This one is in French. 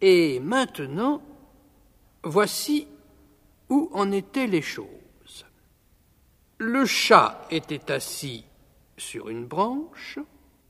Et maintenant, voici où en étaient les choses. Le chat était assis sur une branche,